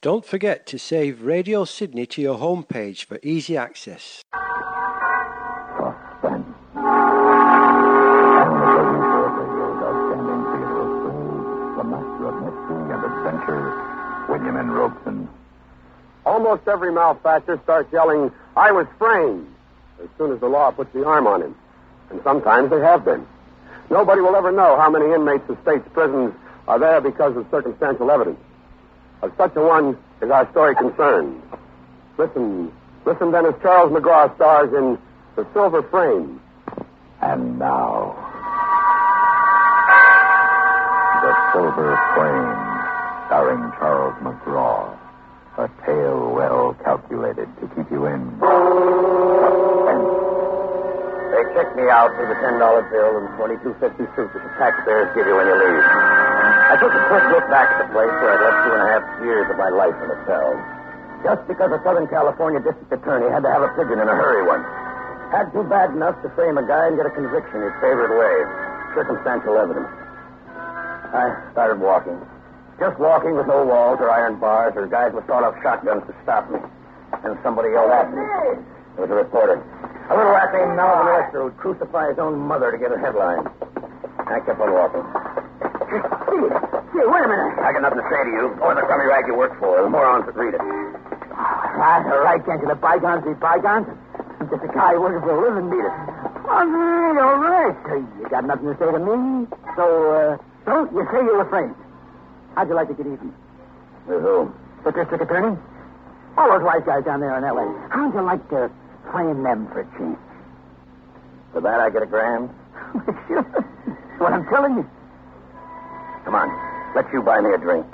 Don't forget to save Radio Sydney to your homepage for easy access. Suspense. And the producer of radio's outstanding theater of thrills, the master of mystery and adventure, William N. Robson. Almost every malefactor starts yelling, "I was framed," as soon as the law puts the arm on him. And sometimes they have been. Nobody will ever know how many inmates of state's prisons are there because of circumstantial evidence. Of such a one is our story concerned. Listen then as Charles McGraw stars in The Silver Frame. And now, The Silver Frame, starring Charles McGraw. A tale well calculated to keep you in suspense. They checked me out with a $10 bill and $22.50 suit that the taxpayers give you when you leave. I took a quick look back at the place where I'd left 2.5 years of my life in a cell. Just because a Southern California district attorney had to have a pigeon in a hurry once. Had to bad enough to frame a guy and get a conviction his favorite way. Circumstantial evidence. I started walking. Just walking with no walls or iron bars or guys with sawed-off shotguns to stop me. And somebody yelled at me. It was a reporter. A little rat named Melvin Lester who'd crucify his own mother to get a headline. I kept on walking. Gee, wait a minute. I got nothing to say to you or the crummy rag you work for. The morons that read it. All right. Can't you let bygones be bygones? I'm just a guy working for a living, beat it. All right. So you got nothing to say to me? So you say you were framed. How'd you like to get even? With who? The district attorney? All those white guys down there in L.A. How'd you like to frame them for a change? For that I get $1,000? Sure. What I'm telling you. Come on. Let you buy me a drink.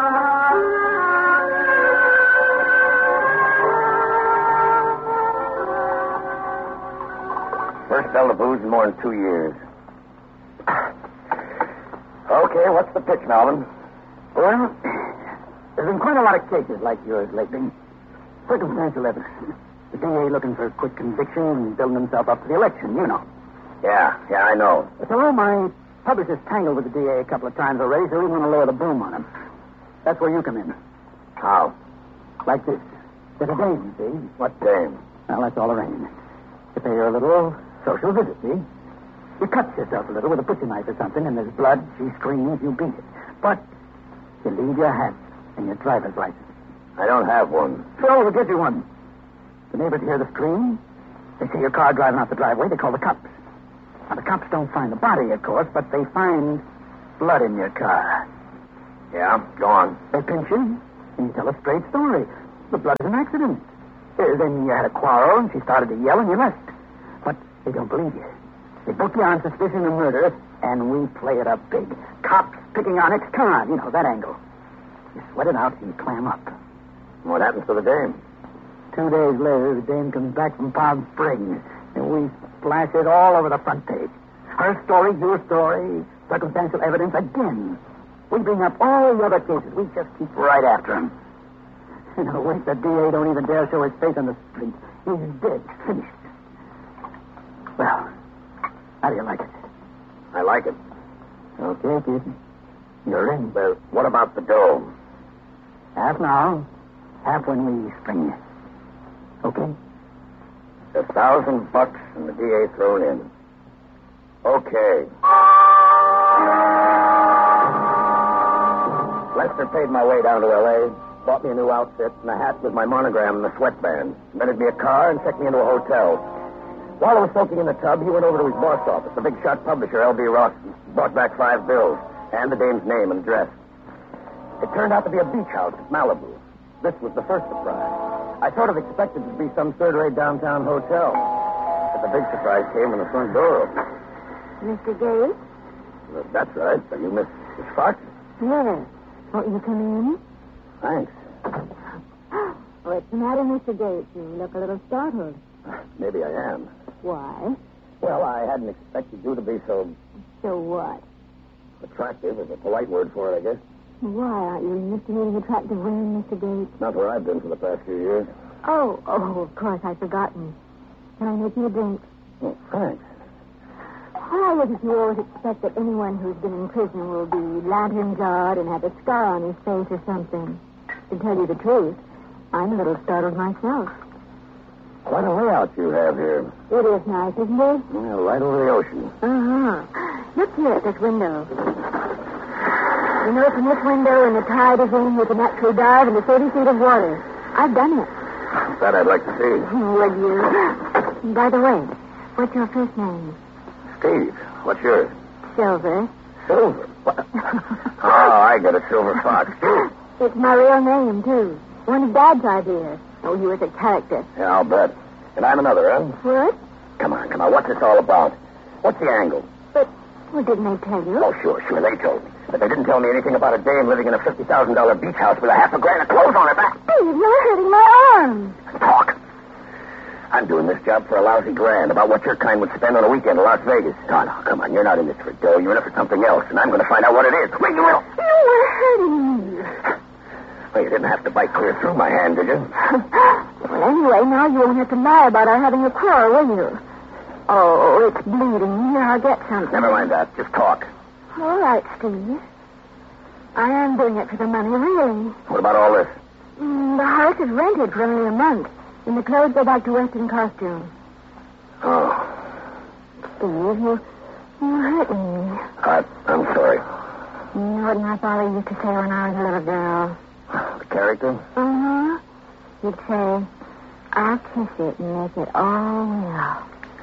First spell of booze in more than 2 years. Okay, what's the pitch, Melvin? Well, there's been quite a lot of cases like yours lately. Circumstantial evidence. The DA looking for a quick conviction and building himself up for the election, you know. Yeah, I know. So my publisher's tangled with the DA a couple of times already, so we want to lower the boom on him. That's where you come in. How? Like this. There's a dame, see? What dame? Well, that's all arranged. You pay her a little social visit, see? You cut yourself a little with a butcher knife or something, and there's blood, she screams, you beat it. But you leave your hat and your driver's license. I don't have one. So we'll get you one. The neighbors hear the scream. They see your car driving out the driveway. They call the cops. Now, the cops don't find the body, of course, but they find blood in your car. Yeah, go on. They pinch you, and you tell a straight story. The blood is an accident. Then you had a quarrel, and she started to yell, and you left. But they don't believe you. They book you on suspicion of murder, and we play it up big. Cops picking on ex-con, you know, that angle. You sweat it out, and you clam up. What happens to the dame? 2 days later, the dame comes back from Palm Springs, and we splash it all over the front page. Her story, your story, circumstantial evidence again. We bring up all the other cases. We just keep right after him. In a week, the DA don't even dare show his face on the street. He's dead, finished. Well, how do you like it? I like it. Okay, kid. You're in. Well, what about the dough? Half now, half when we spring you. Okay? $1,000 and the DA thrown in. Okay. Lester paid my way down to L.A., bought me a new outfit and a hat with my monogram and the sweatband, rented me a car and checked me into a hotel. While I was soaking in the tub, he went over to his boss office, the big shot publisher, L.B. Ross, brought back 5 bills and the dame's name and address. It turned out to be a beach house at Malibu. This was the first surprise. I sort of expected it to be some third-rate downtown hotel. But the big surprise came when the front door opened. Mr. Gates? Well, that's right. Are you Miss Fox? Yes. Won't you come in? Thanks. What's the matter, Mr. Gates? You look a little startled. Maybe I am. Why? Well, I hadn't expected you to be so So what? attractive, is a polite word for it, I guess. Why aren't you investigating attractive women, Mr. Gates? Not where I've been for the past few years. Oh, of course, I'd forgotten. Can I make you a drink? Oh, thanks. Why is it you always expect that anyone who's been in prison will be lantern-jawed and have a scar on his face or something? To tell you the truth, I'm a little startled myself. Quite a layout you have here. It is nice, isn't it? Yeah, right over the ocean. Uh-huh. Look here at this window. You know, from this window, when the tide is in, you can actually dive into 30 feet of water. I've done it. That I'd like to see. Would you? By the way, what's your first name? Steve, what's yours? Silver. Silver? What? Oh, I get a silver fox, too. It's my real name, too. One of Dad's ideas. Oh, he was a character. Yeah, I'll bet. And I'm another, huh? What? Come on. What's this all about? What's the angle? But, well, didn't they tell you? Oh, sure. They told me. But they didn't tell me anything about a dame living in a $50,000 beach house with $500,000 of clothes on her back. Steve, you're hurting my arm. Talk. I'm doing this job for a lousy grand, about what your kind would spend on a weekend in Las Vegas. No, come on. You're not in this for dough. You're in it for something else, and I'm going to find out what it is. Wait, you will. You were hurting me. Well, you didn't have to bite clear through my hand, did you? Well, anyway, now you won't have to lie about our having a quarrel, will you? Oh, it's bleeding. Here, I'll get something. Never mind that. Just talk. All right, Steve. I am doing it for the money, really. What about all this? The house is rented for only a month, and the clothes go back to Western costume. Oh. Steve, you hurting me. I'm sorry. You know what my father used to say when I was a little girl? The character? Uh-huh. He'd say, I'll kiss it and make it all well.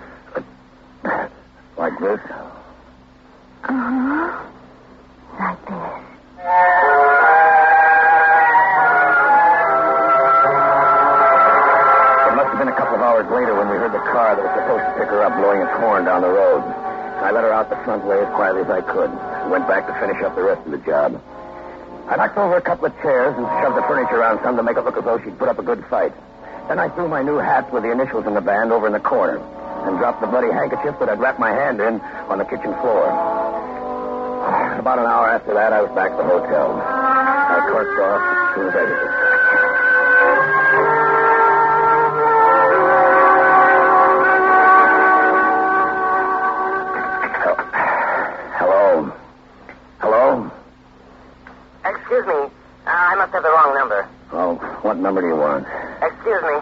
Like this? Uh-huh. Like this. It must have been a couple of hours later when we heard the car that was supposed to pick her up blowing its horn down the road. I let her out the front way as quietly as I could and went back to finish up the rest of the job. I knocked over a couple of chairs and shoved the furniture around some to make it look as though she'd put up a good fight. Then I threw my new hat with the initials in the band over in the corner and dropped the bloody handkerchief that I'd wrapped my hand in on the kitchen floor. About an hour after that, I was back at the hotel. I corked off as soon as I hit it. Hello? Excuse me. I must have the wrong number. Oh, what number do you want? Excuse me.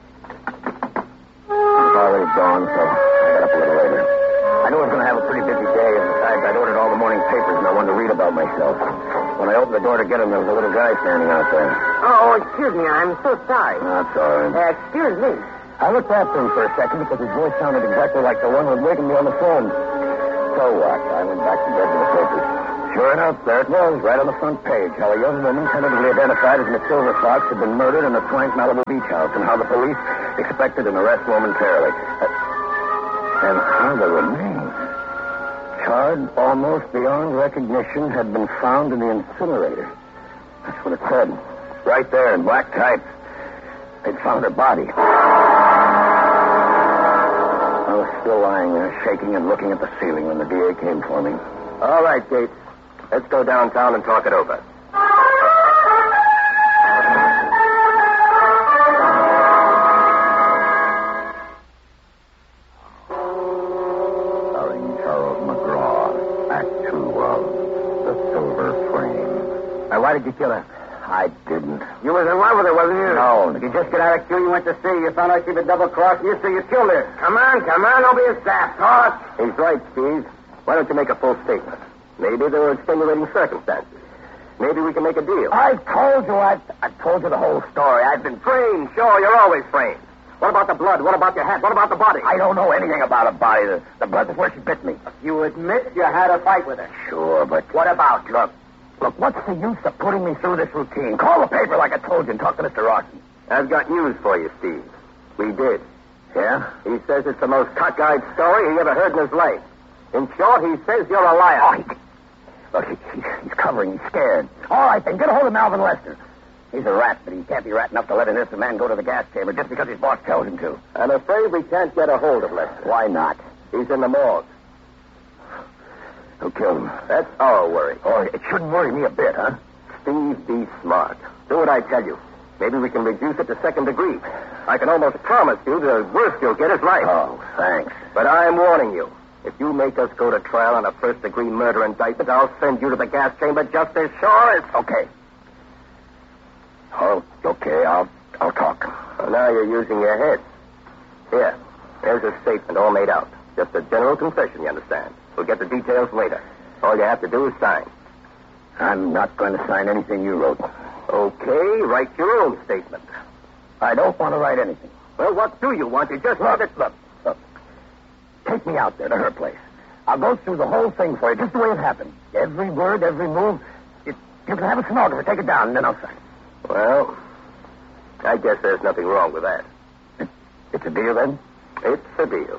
It's already gone, so I got up a little later. I knew I was going to have a pretty busy day, and besides, I'd ordered all the morning papers, and I wanted to read about myself. When I opened the door to get them, there was a little guy standing out there. Oh, excuse me. I'm so sorry. That's all right. Excuse me. I looked after him for a second because his voice sounded exactly like the one who was waking me on the phone. So what? I went back to bed with the papers. Sure enough, there it was, right on the front page, how a young woman tentatively identified as Miss Silver Fox had been murdered in a swank Malibu beach house, and how the police expected an arrest momentarily. And how the remains, charred almost beyond recognition, had been found in the incinerator. That's what it said. Right there in black type. They'd found her body. I was still lying there, shaking and looking at the ceiling when the DA came for me. All right, Gates. Let's go downtown and talk it over. Starring Charles McGraw, Act 2 of The Silver Frame. Now, why did you kill her? I didn't. You was in love with her, wasn't you? No. Did you just get out of queue? You went to see. You found out she was double-crossing you, so you killed her. Come on. Don't be a sap. Talk. He's right, Steve. Why don't you make a full statement? Maybe there were extenuating circumstances. Maybe we can make a deal. I told you the whole story. I've been Framed. Sure, you're always framed. What about the blood? What about your hat? What about the body? I don't know anything about a body. The blood was where she bit me. You admit you had a fight with her. Sure, but What about? Look, what's the use of putting me through this routine? Call the paper like I told you and talk to Mr. Rawson. I've got news for you, Steve. We did. Yeah? He says it's the most cockeyed story he ever heard in his life. In short, he says you're a liar. Oh, look, he's covering. He's scared. All right, then, get a hold of Malvin Lester. He's a rat, but he can't be rat enough to let an innocent man go to the gas chamber just because his boss tells him to. I'm afraid we can't get a hold of Lester. Why not? He's in the morgue. Who killed him? That's our worry. Oh, it shouldn't worry me a bit, huh? Steve, be smart. Do what I tell you. Maybe we can reduce it to second degree. I can almost promise you the worst you'll get is life. Oh, thanks. But I'm warning you. If you make us go to trial on a first-degree murder indictment, I'll send you to the gas chamber just as sure as... Okay. Oh, okay, I'll talk. Well, now you're using your head. Here, there's a statement all made out. Just a general confession, you understand. We'll get the details later. All you have to do is sign. I'm not going to sign anything you wrote. Okay, write your own statement. I don't want to write anything. Well, what do you want? You just want it. Look. Take me out there to her place. I'll go through the whole thing for you, just the way it happened. Every word, every move. You can have a stenographer take it down, and then I'll sign. Well, I guess there's nothing wrong with that. It's a deal, then? It's a deal.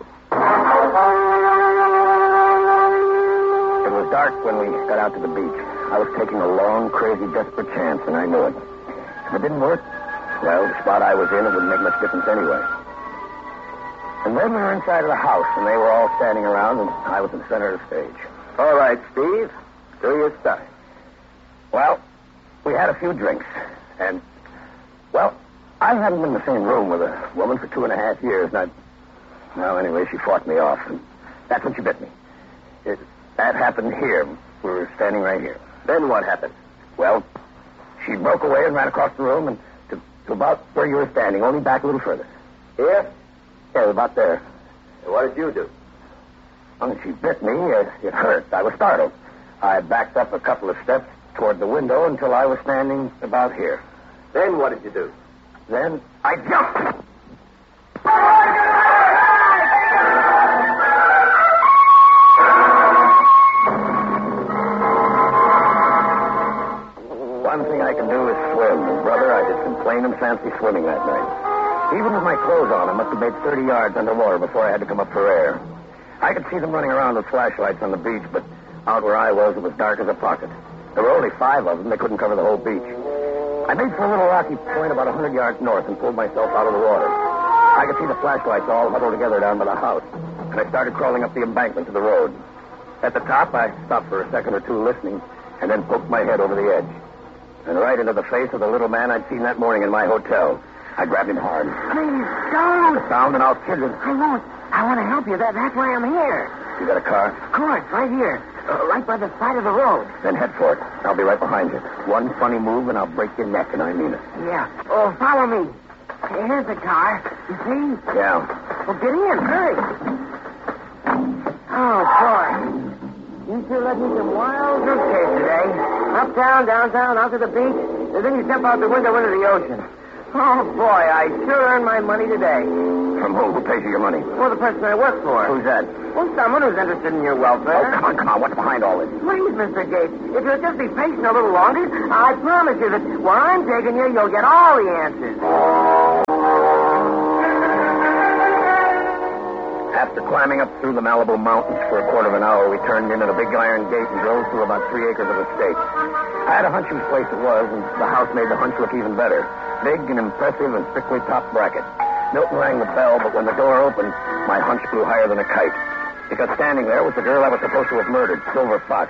It was dark when we got out to the beach. I was taking a long, crazy, desperate chance, and I knew it. If it didn't work, well, the spot I was in, it wouldn't make much difference anyway. And then we were inside of the house, and they were all standing around, and I was in the center of the stage. All right, Steve. Do your stuff. Well, we had a few drinks, and, well, I hadn't been in the same room with a woman for 2.5 years, and anyway, she fought me off, and that's when she bit me. That happened here. We were standing right here. Then what happened? Well, she broke away and ran across the room and to about where you were standing, only back a little further. Here? Yeah, about there. And what did you do? When she bit me, it hurt. I was startled. I backed up a couple of steps toward the window until I was standing about here. Then what did you do? Then I jumped. One thing I can do is swim. And, brother, I did some plain and fancy swimming that night. Even with my clothes on, I must have made 30 yards underwater before I had to come up for air. I could see them running around with flashlights on the beach, but out where I was, it was dark as a pocket. There were only 5 of them. They couldn't cover the whole beach. I made for a little rocky point about 100 yards north and pulled myself out of the water. I could see the flashlights all huddled together down by the house, and I started crawling up the embankment to the road. At the top, I stopped for a second or two listening, and then poked my head over the edge. And right into the face of the little man I'd seen that morning in my hotel. I grabbed him hard. Please, don't. Sound and I'll kill you. I won't. I want to help you. That's why I'm here. You got a car? Of course, right here. Right by the side of the road. Then head for it. I'll be right behind you. One funny move and I'll break your neck, and I mean it. Yeah. Oh, follow me. Here's the car. You see? Yeah. Well, get in. Hurry. Oh, boy. You sure let me some wild goose chase today. Uptown, downtown, out to the beach, and then you jump out the window into the ocean. Oh, boy, I sure earned my money today. From who? Who pays you your money? Well, the person I work for. Who's that? Well, someone who's interested in your welfare. Oh, come on. What's behind all this? Please, Mr. Gates, if you'll just be patient a little longer, I promise you that where I'm taking you, you'll get all the answers. After climbing up through the Malibu Mountains for a quarter of an hour, we turned in at a big iron gate and drove through about 3 acres of estate. I had a hunch whose place it was, and the house made the hunch look even better. Big and impressive and strictly top bracket. Milton rang the bell, but when the door opened, my hunch flew higher than a kite. Because standing there was the girl I was supposed to have murdered, Silver Fox.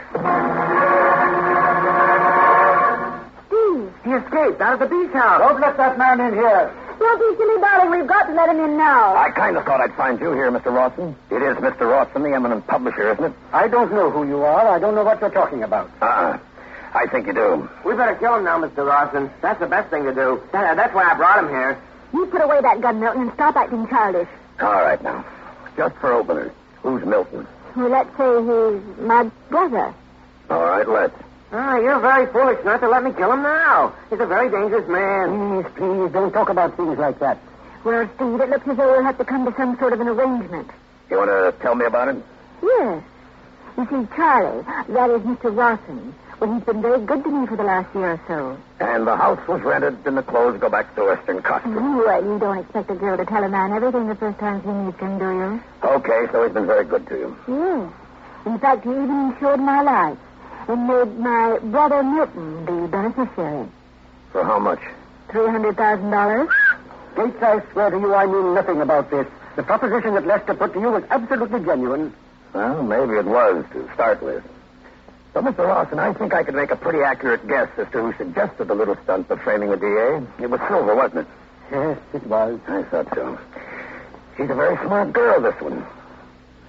Steve. He escaped out of the beach house. Don't let that man in here. Don't be silly, darling. We've got to let him in now. I kind of thought I'd find you here, Mr. Rawson. It is Mr. Rawson, the eminent publisher, isn't it? I don't know who you are. I don't know what you're talking about. I think you do. We better kill him now, Mr. Rawson. That's the best thing to do. That's why I brought him here. You put away that gun, Milton, and stop acting childish. All right, now. Just for openers, who's Milton? Well, let's say he's my brother. All right, let's. You're very foolish not to let me kill him now. He's a very dangerous man. Please, don't talk about things like that. Well, Steve, it looks as though we'll have to come to some sort of an arrangement. You want to tell me about it? Yes. You see, Charlie, that is Mr. Rawson. Well, he's been very good to me for the last year or so. And the house was rented and the clothes go back to Western costume. You don't expect a girl to tell a man everything the first time she meets him, do you? Okay, so he's been very good to you. Yes. In fact, he even insured my life and made my brother Milton the beneficiary. For how much? $300,000. Gates, I swear to you, I knew nothing about this. The proposition that Lester put to you was absolutely genuine. Well, maybe it was to start with. So, Mr. Rawson, I think I could make a pretty accurate guess as to who suggested the little stunt of framing the DA. It was Silver, wasn't it? Yes, it was. I thought so. She's a very smart girl, this one.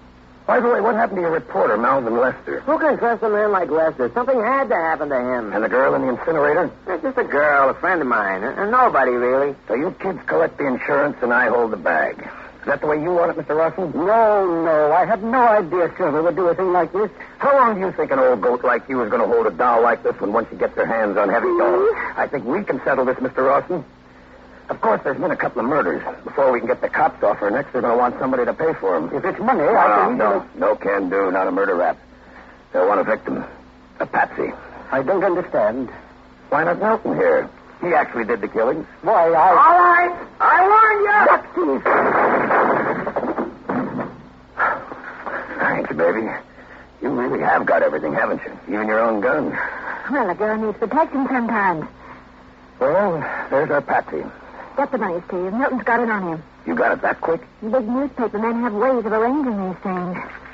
By the way, what happened to your reporter, Melvin Lester? Who can trust a man like Lester? Something had to happen to him. And the girl in the incinerator? It's just a girl, a friend of mine, and nobody, really. So you kids collect the insurance and I hold the bag. Is that the way you want it, Mr. Russell? No. I had no idea Silver would do a thing like this. How long do you think an old goat like you is going to hold a doll like this one once she gets her hands on heavy dolls? I think we can settle this, Mr. Rawson. Of course, there's been a couple of murders. Before we can get the cops off her next, they're going to want somebody to pay for them. If it's money, I can... No can do. Not a murder rap. They'll want a victim. A patsy. I don't understand. Why not Nelson here? He actually did the killings. Why, All right. I warned you. Thanks, baby. You really have got everything, haven't you? Even your own gun. Well, a girl needs protection sometimes. Well, there's our patsy. Get the money, Steve. Milton's got it on him. You got it that quick? Big newspaper men have ways of arranging these things.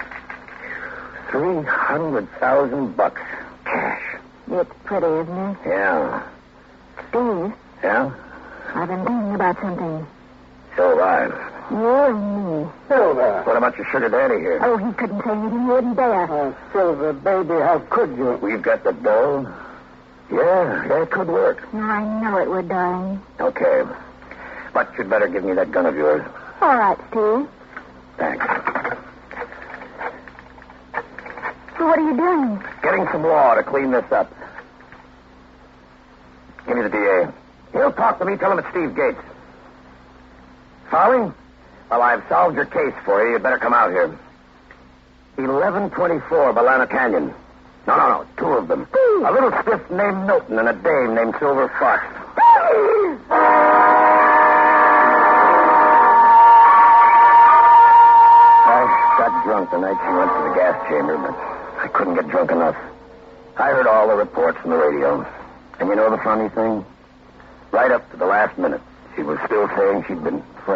$300,000 cash. It's pretty, isn't it? Yeah. Steve, Yeah? I've been thinking about something. So have I. You and me. Silver. What about your sugar daddy here? Oh, he couldn't say anything. He wouldn't dare. Oh, Silver, baby, how could you? We've got the dough. Yeah, it could work. No, I know it would, darling. Okay. But you'd better give me that gun of yours. All right, Steve. Thanks. So what are you doing? Getting some law to clean this up. Give me the DA. He'll talk to me. Tell him it's Steve Gates. Farley? Well, I've solved your case for you. You'd better come out here. 1124 Balana Canyon. No. Two of them. A little stiff named Milton and a dame named Silver Fox. I got drunk the night she went to the gas chamber, but I couldn't get drunk enough. I heard all the reports on the radio. And you know the funny thing? Right up to the last minute, she was still saying she'd been